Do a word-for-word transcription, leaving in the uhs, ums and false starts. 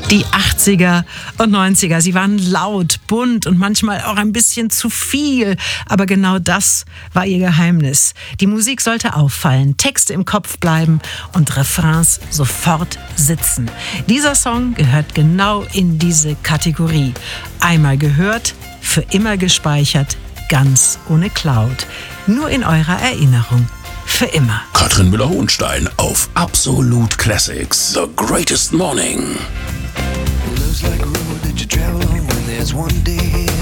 Die achtziger und neunziger, sie waren laut, bunt und manchmal auch ein bisschen zu viel. Aber genau das war ihr Geheimnis. Die Musik sollte auffallen, Texte im Kopf bleiben und Refrains sofort sitzen. Dieser Song gehört genau in diese Kategorie. Einmal gehört, für immer gespeichert, ganz ohne Cloud. Nur in eurer Erinnerung. Für immer. Katrin Müller-Hohenstein auf Absolute Classics. The Greatest Morning. Love's like a road that you travel on when there's one day